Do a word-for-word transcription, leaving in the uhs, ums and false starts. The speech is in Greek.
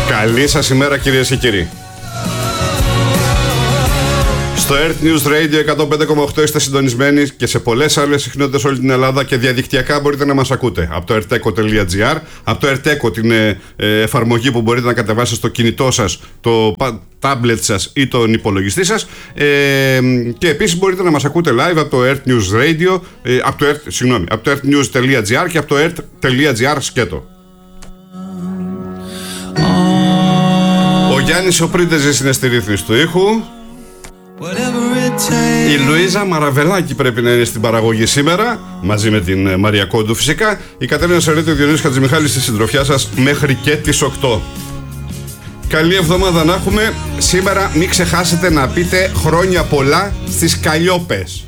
Καλή σας ημέρα, κυρίες και κύριοι. Στο Earth News Radio εκατόν πέντε κόμμα οκτώ είστε συντονισμένοι και σε πολλές άλλες συχνότητες όλη την Ελλάδα και διαδικτυακά μπορείτε να μας ακούτε από το ερτέκο τελεία τζι άρ, από το ερτέκο, την ε, ε, εφαρμογή που μπορείτε να κατεβάσετε στο κινητό σας, το τάμπλετ σας ή τον υπολογιστή σας, ε, και επίσης μπορείτε να μας ακούτε live από το Earth News Radio, ε, από το Earth, συγγνώμη, από το ερτ νιουζ τελεία τζι άρ και από το ερτ τελεία τζι άρ σκέτο. Ο Γιάννης ο Πρίντεζης είναι στη ρύθμιση του ήχου. Η Λουίζα Μαραβελάκη πρέπει να είναι στην παραγωγή σήμερα, μαζί με την Μαρία Κόντου φυσικά. Η Κατερίνα Σερέτη, ο Διονύσης Χατζημιχάλης στη συντροφιά σας μέχρι και τις οκτώ. Καλή εβδομάδα να έχουμε. Σήμερα μην ξεχάσετε να πείτε χρόνια πολλά στις Καλλιόπες.